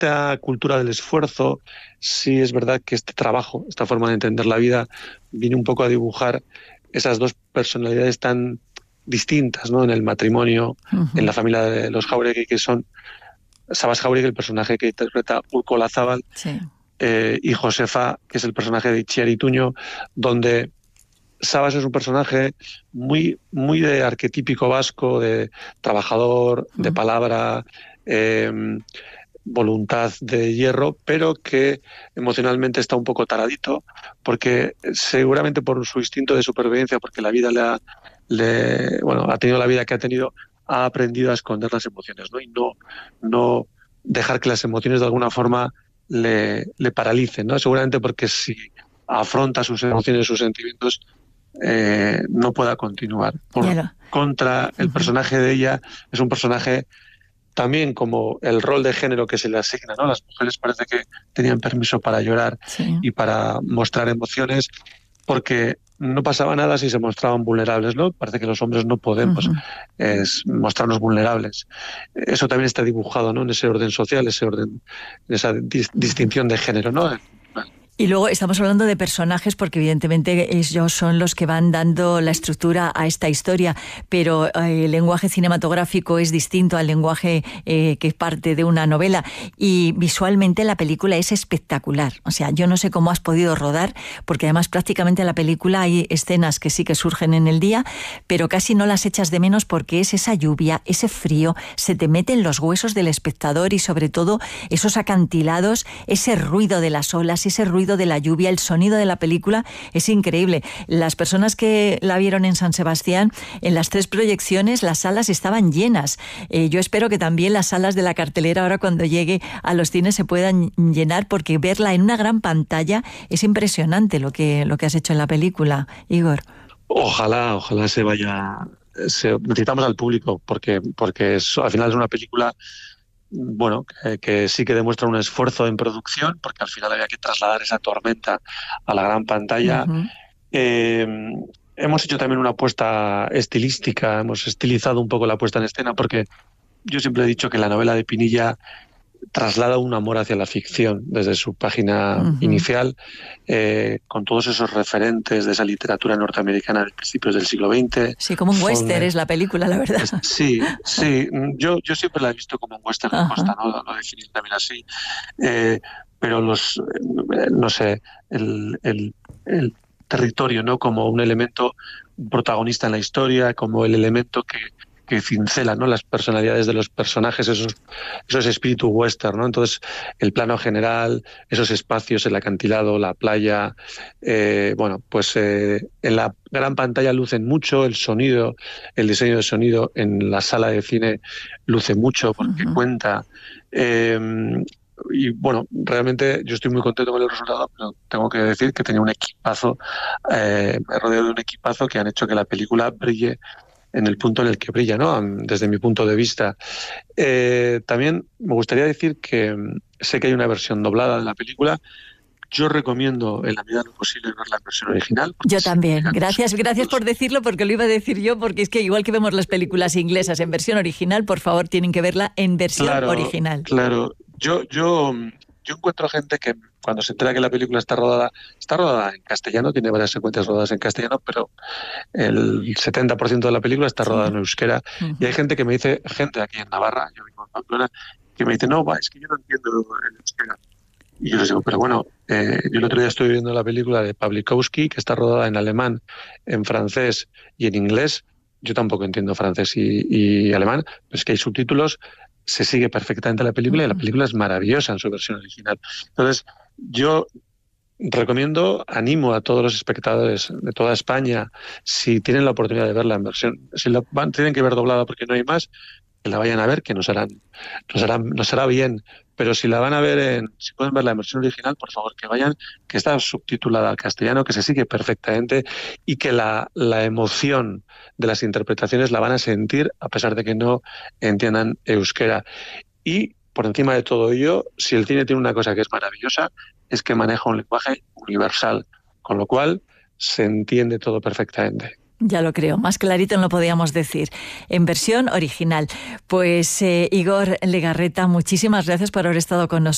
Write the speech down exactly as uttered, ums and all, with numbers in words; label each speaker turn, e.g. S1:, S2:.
S1: esta cultura del esfuerzo, sí es verdad que este trabajo, esta forma de entender la vida, viene un poco a dibujar esas dos personalidades tan distintas, ¿no? En el matrimonio, uh-huh. en la familia de los Jáuregui, que son Sabas Jáuregui, el personaje que interpreta Urko Olazábal, sí. eh, y Josefa, que es el personaje de Itziar Ituño, donde Sabas es un personaje muy, muy de arquetípico vasco, de trabajador, uh-huh. de palabra, eh, voluntad de hierro, pero que emocionalmente está un poco taradito, porque seguramente por su instinto de supervivencia, porque la vida le ha, le, bueno, ha tenido la vida que ha tenido, ha aprendido a esconder las emociones, ¿no? Y no, no dejar que las emociones de alguna forma le, le paralicen, ¿no? Seguramente porque si afronta sus emociones, sus sentimientos, eh, no pueda continuar. Por claro. contra, el uh-huh. personaje de ella es un personaje también como el rol de género que se le asigna, ¿no? Las mujeres parece que tenían permiso para llorar sí. y para mostrar emociones, porque no pasaba nada si se mostraban vulnerables, ¿no? Parece que los hombres no podemos uh-huh. es, mostrarnos vulnerables. Eso también está dibujado, ¿no? En ese orden social, ese orden, esa dis- distinción de género, ¿no?
S2: Y luego estamos hablando de personajes porque evidentemente ellos son los que van dando la estructura a esta historia, pero eh, el lenguaje cinematográfico es distinto al lenguaje eh, que es parte de una novela, y visualmente la película es espectacular. O sea, yo no sé cómo has podido rodar, porque además prácticamente en la película hay escenas que sí que surgen en el día, pero casi no las echas de menos porque es esa lluvia, ese frío, se te mete en los huesos del espectador, y sobre todo esos acantilados, ese ruido de las olas, ese ruido de la lluvia, el sonido de la película es increíble. Las personas que la vieron en San Sebastián, en las tres proyecciones las salas estaban llenas. Eh, yo espero que también las salas de la cartelera ahora cuando llegue a los cines se puedan llenar, porque verla en una gran pantalla es impresionante lo que, lo que has hecho en la película, Igor.
S1: Ojalá, ojalá se vaya... Se, necesitamos al público porque, porque es, al final es una película bueno, que, que sí que demuestra un esfuerzo en producción, porque al final había que trasladar esa tormenta a la gran pantalla. Uh-huh. Eh, hemos hecho también una apuesta estilística, hemos estilizado un poco la puesta en escena, porque yo siempre he dicho que la novela de Pinilla traslada un amor hacia la ficción desde su página uh-huh. inicial, eh, con todos esos referentes de esa literatura norteamericana de principios del siglo veinte.
S2: Sí, como un Fonner. Western es la película, la verdad.
S1: Sí, sí, yo, yo siempre la he visto como un western de uh-huh. costa, ¿no? Lo definí también así. Eh, pero los, eh, no sé, el, el, el territorio, ¿no? Como un elemento protagonista en la historia, como el elemento que que cincela, ¿no? Las personalidades de los personajes, esos, esos espíritu western, ¿no? Entonces, el plano general, esos espacios, el acantilado, la playa, eh, bueno, pues eh, en la gran pantalla lucen mucho, el sonido, el diseño de sonido en la sala de cine luce mucho porque uh-huh. cuenta. Eh, y bueno, realmente yo estoy muy contento con el resultado, pero tengo que decir que tenía un equipazo, eh, me rodeo de un equipazo que han hecho que la película brille en el punto en el que brilla, ¿no? Desde mi punto de vista. Eh, también me gustaría decir que sé que hay una versión doblada de la película. Yo recomiendo en la medida de lo posible ver la versión original.
S2: Yo también. Gracias, gracias por decirlo, porque lo iba a decir yo, porque es que igual que vemos las películas inglesas en versión original, por favor, tienen que verla en versión
S1: claro,
S2: original.
S1: Claro. Yo, yo, yo encuentro gente que cuando se entera que la película está rodada, está rodada en castellano, tiene varias secuencias rodadas en castellano, pero el setenta por ciento de la película está rodada sí. en euskera. Uh-huh. Y hay gente que me dice, gente aquí en Navarra, yo vivo en Pamplona, que me dice, no, va, es que yo no entiendo el euskera. Y yo les digo, pero bueno, eh, yo el otro día estoy viendo la película de Pawlikowski, que está rodada en alemán, en francés y en inglés. Yo tampoco entiendo francés y, y alemán, pero es que hay subtítulos, se sigue perfectamente la película uh-huh. y la película es maravillosa en su versión original. Entonces, yo recomiendo, animo a todos los espectadores de toda España, si tienen la oportunidad de verla en versión, si la van, tienen que ver doblada porque no hay más, que la vayan a ver, que nos harán, nos harán, nos hará bien. Pero si la van a ver, en, si pueden verla en versión original, por favor, que vayan, que está subtitulada al castellano, que se sigue perfectamente y que la, la emoción de las interpretaciones la van a sentir a pesar de que no entiendan euskera. Y por encima de todo ello, si el cine tiene una cosa que es maravillosa, es que maneja un lenguaje universal, con lo cual se entiende todo perfectamente.
S2: Ya lo creo, más clarito no lo podíamos decir. En versión original. Pues eh, Igor Legarreta, muchísimas gracias por haber estado con nosotros.